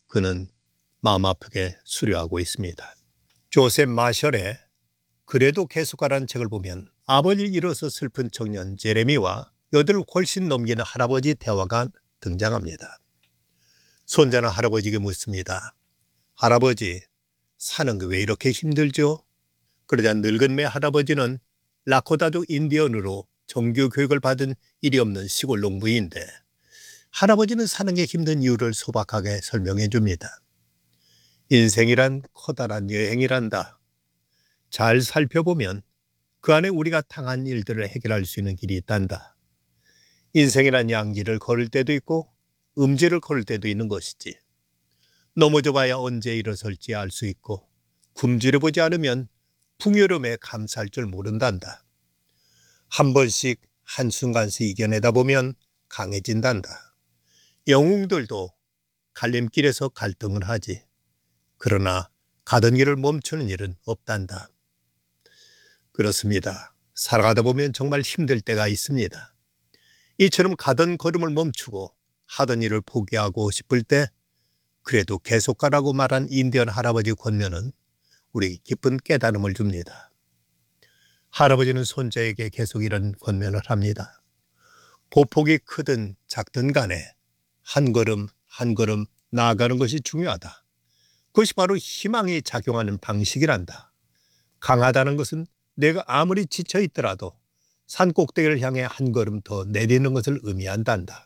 그는 마음 아프게 수료하고 있습니다. 조셉 마셜의 그래도 계속하라는 책을 보면 아버지를 잃어서 슬픈 청년 제레미와 여든을 훨씬 넘기는 할아버지 대화가 등장합니다. 손자는 할아버지에게 묻습니다. 할아버지, 사는 게 왜 이렇게 힘들죠? 그러자 늙은 매 할아버지는 라코다족 인디언으로 정규 교육을 받은 일이 없는 시골 농부인데 할아버지는 사는 게 힘든 이유를 소박하게 설명해 줍니다. 인생이란 커다란 여행이란다. 잘 살펴보면 그 안에 우리가 당한 일들을 해결할 수 있는 길이 있단다. 인생이란 양지를 걸을 때도 있고 음지를 걸을 때도 있는 것이지. 넘어져 봐야 언제 일어설지 알 수 있고 굶주려 보지 않으면 풍요로움에 감사할 줄 모른단다. 한 번씩 한순간씩 이겨내다 보면 강해진단다. 영웅들도 갈림길에서 갈등을 하지. 그러나 가던 길을 멈추는 일은 없단다. 그렇습니다. 살아가다 보면 정말 힘들 때가 있습니다. 이처럼 가던 걸음을 멈추고 하던 일을 포기하고 싶을 때 그래도 계속 가라고 말한 인디언 할아버지 권면은 우리에게 깊은 깨달음을 줍니다. 할아버지는 손자에게 계속 이런 권면을 합니다. 보폭이 크든 작든 간에 한 걸음 한 걸음 나아가는 것이 중요하다. 그것이 바로 희망이 작용하는 방식이란다. 강하다는 것은 내가 아무리 지쳐 있더라도 산 꼭대기를 향해 한 걸음 더 내딛는 것을 의미한단다.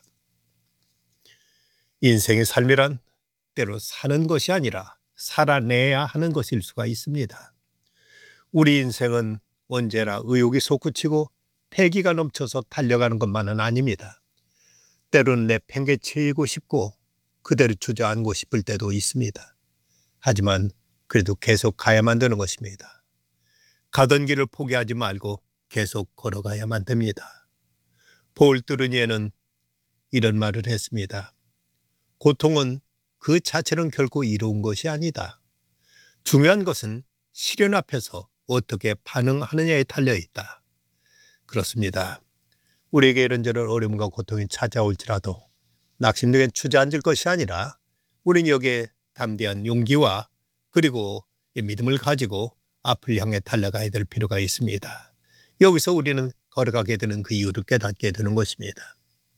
인생의 삶이란 때로 사는 것이 아니라 살아내야 하는 것일 수가 있습니다. 우리 인생은 언제나 의욕이 솟구치고 패기가 넘쳐서 달려가는 것만은 아닙니다. 때로는 내팽개치고 싶고 그대로 주저앉고 싶을 때도 있습니다. 하지만 그래도 계속 가야만 되는 것입니다. 가던 길을 포기하지 말고 계속 걸어가야만 됩니다. 볼 뜨르니에는 이런 말을 했습니다. 고통은 그 자체는 결코 이로운 것이 아니다. 중요한 것은 시련 앞에서 어떻게 반응하느냐에 달려있다. 그렇습니다. 우리에게 이런저런 어려움과 고통이 찾아올지라도 낙심되게 주저앉을 것이 아니라 우리는 여기에 담대한 용기와 그리고 믿음을 가지고 앞을 향해 달려가야 될 필요가 있습니다. 여기서 우리는 걸어가게 되는 그 이유를 깨닫게 되는 것입니다.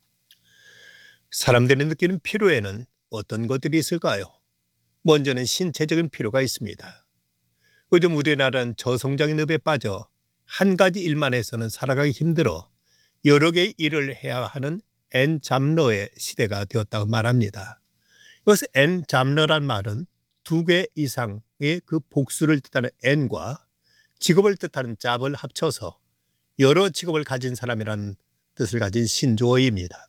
사람들이 느끼는 피로에는 어떤 것들이 있을까요? 먼저는 신체적인 피로가 있습니다. 요즘 우리나라는 저성장의 늪에 빠져 한 가지 일만 해서는 살아가기 힘들어 여러 개의 일을 해야 하는 N잡러의 시대가 되었다고 말합니다. 이것은 N잡러란 말은 두 개 이상의 그 복수를 뜻하는 N과 직업을 뜻하는 잡을 합쳐서 여러 직업을 가진 사람이라는 뜻을 가진 신조어입니다.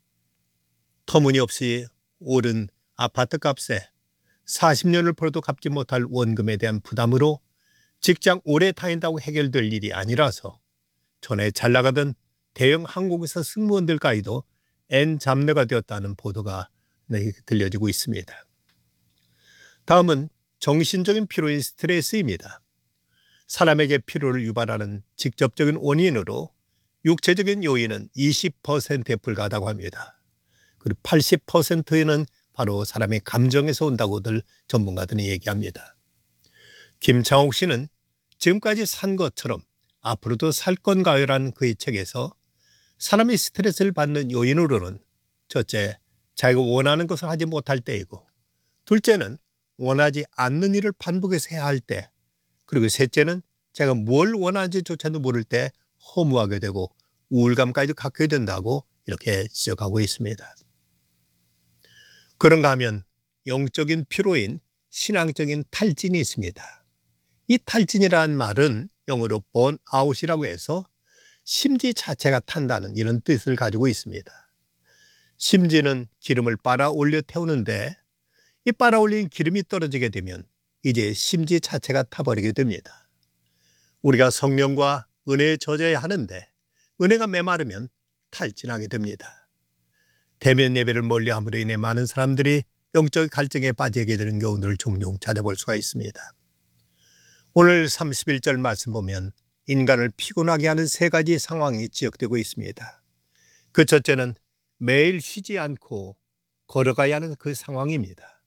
터무니없이 오른 아파트 값에 40년을 벌어도 갚지 못할 원금에 대한 부담으로 직장 오래 다닌다고 해결될 일이 아니라서 전에 잘 나가던 대형 항공회사 승무원들까지도 N잡러가 되었다는 보도가 들려지고 있습니다. 다음은 정신적인 피로인 스트레스입니다. 사람에게 피로를 유발하는 직접적인 원인으로 육체적인 요인은 20%에 불과하다고 합니다. 그리고 80%는 바로 사람의 감정에서 온다고들 전문가들이 얘기합니다. 김창옥 씨는 지금까지 산 것처럼 앞으로도 살 건가요라는 그의 책에서 사람이 스트레스를 받는 요인으로는 첫째, 자기가 원하는 것을 하지 못할 때이고 둘째는 원하지 않는 일을 반복해서 해야 할 때 그리고 셋째는 제가 뭘 원하는지조차도 모를 때 허무하게 되고 우울감까지 갖게 된다고 이렇게 지적하고 있습니다. 그런가 하면 영적인 피로인 신앙적인 탈진이 있습니다. 이 탈진이라는 말은 영어로 번아웃이라고 해서 심지 자체가 탄다는 이런 뜻을 가지고 있습니다. 심지는 기름을 빨아 올려 태우는데 이 빨아 올린 기름이 떨어지게 되면 이제 심지 자체가 타버리게 됩니다. 우리가 성령과 은혜에 젖어야 하는데 은혜가 메마르면 탈진하게 됩니다. 대면 예배를 멀리함으로 인해 많은 사람들이 영적 갈증에 빠지게 되는 경우들을 종종 찾아볼 수가 있습니다. 오늘 31절 말씀 보면 인간을 피곤하게 하는 세 가지 상황이 지적되고 있습니다. 그 첫째는 매일 쉬지 않고 걸어가야 하는 그 상황입니다.